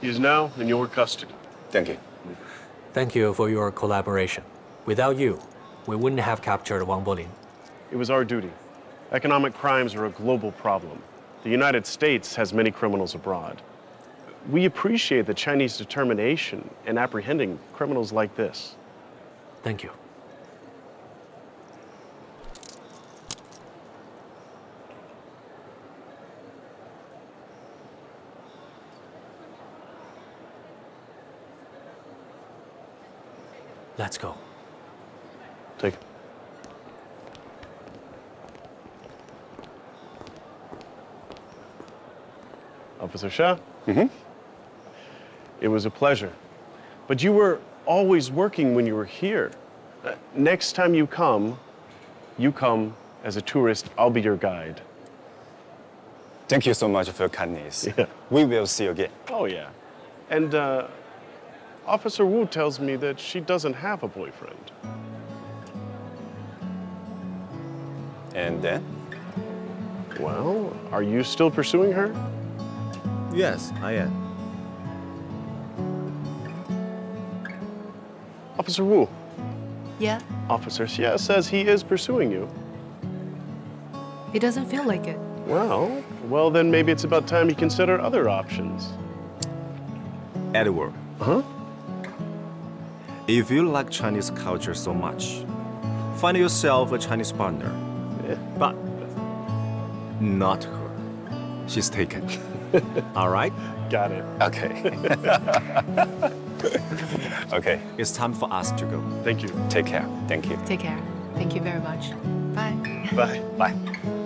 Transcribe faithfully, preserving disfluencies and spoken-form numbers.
He is now in your custody. Thank you. Thank you for your collaboration. Without you, we wouldn't have captured Wang Bolin. It was our duty. Economic crimes are a global problem. The United States has many criminals abroad. We appreciate the Chinese determination in apprehending criminals like this. Thank you. Let's go. Take it. Officer Shah? Mm-hmm. It was a pleasure. But you were always working when you were here. Uh, next time you come, you come as a tourist. I'll be your guide. Thank you so much for your kindness. Yeah. We will see you again. Oh, yeah. And uh, Officer Wu tells me that she doesn't have a boyfriend. And then? Well, are you still pursuing her? Yes, I am. Officer Wu, Yeah? Officer Xie says he is pursuing you. It doesn't feel like it. Well, well, then maybe it's about time you consider other options. Edward, Huh? if you like Chinese culture so much, find yourself a Chinese partner. Yeah. But not her. She's taken. All right? Got it. Okay. Okay. It's time for us to go. Thank you. Take care. Thank you. Take care. Thank you very much. Bye. Bye. Bye.